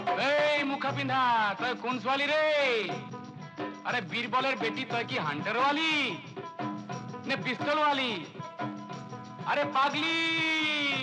এই মুখা পিন্ধা তই কোন ছোৱালী রে? আরে বীরবলের বেটি তই কি হান্টারওয়ালি নে পিস্তলওয়ালি? আরে পাগলি